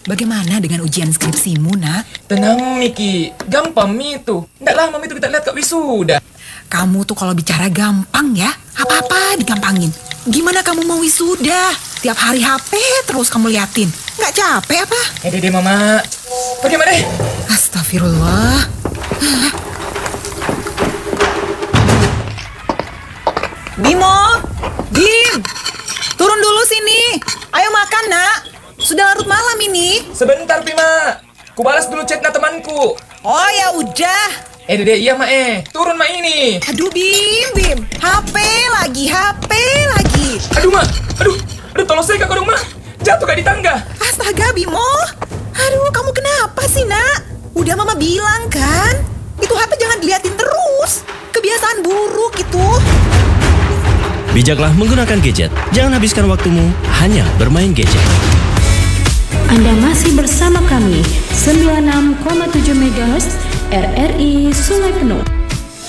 Bagaimana dengan ujian skripsimu, Nak? Tenang, Miki. Gampang, Mi itu. Nggak lama itu kita lihat Kak wisuda. Kamu tuh kalau bicara gampang ya, apa-apa digampangin. Gimana kamu mau wisuda? Tiap hari HP terus kamu liatin. Nggak capek apa? Dede, Mama. Pergi, Mama deh. Astagfirullah. Bimo! Bim! Turun dulu sini. Ayo makan, Nak. Sudah larut malam ini. Sebentar, Bima. Ku balas dulu chatnya temanku. Oh ya udah. Dede, iya, Ma. Turun, Ma, ini. Aduh, Bim. HP lagi. Aduh, Ma. Aduh, tolong saya, Kak, Ma. Jatuh Kak di tangga. Astaga, Bimo. Aduh, kamu kenapa sih, Nak? Udah Mama bilang kan? Itu HP jangan diliatin terus. Kebiasaan buruk itu. Bijaklah menggunakan gadget. Jangan habiskan waktumu hanya bermain gadget. Anda masih bersama kami 96,7 MHz RRI Sungai Penuh.